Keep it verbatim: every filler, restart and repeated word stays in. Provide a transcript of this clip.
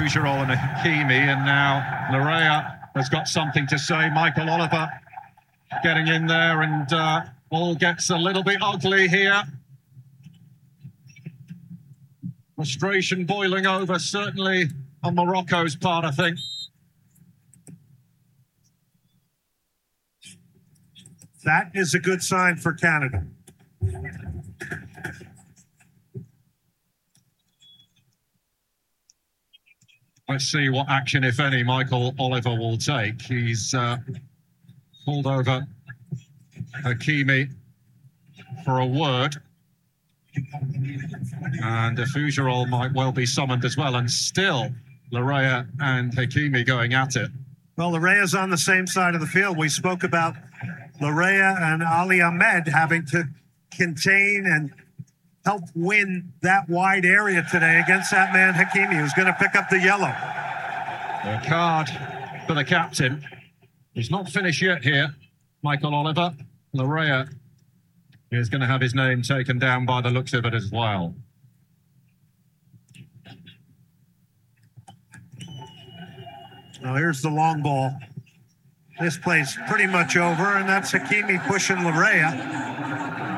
Fougerolles and Hakimi, and now Larrea has got something to say. Michael Oliver getting in there, and uh, all gets a little bit ugly here. Frustration boiling over, certainly on Morocco's part, I think. That is a good sign for Canada. Let's see what action, if any, Michael Oliver will take. He's uh, pulled over Hakimi for a word. And Fougerolles might well be summoned as well. And still, Larrea and Hakimi going at it. Well, Larrea's on the same side of the field. We spoke about Larrea and Ali Ahmed having to contain and help win that wide area today against that man Hakimi, who's going to pick up the yellow. A card for the captain. He's not finished yet here, Michael Oliver. Larrea is going to have his name taken down by the looks of it as well. Now here's the long ball. This play's pretty much over, and that's Hakimi pushing Larrea.